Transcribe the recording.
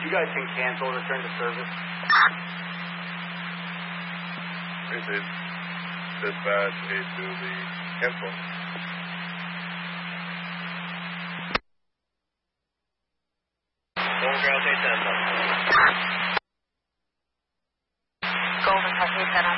You guys can cancel, return to service. This is dispatch 8 to the cancel. Golden Copy 10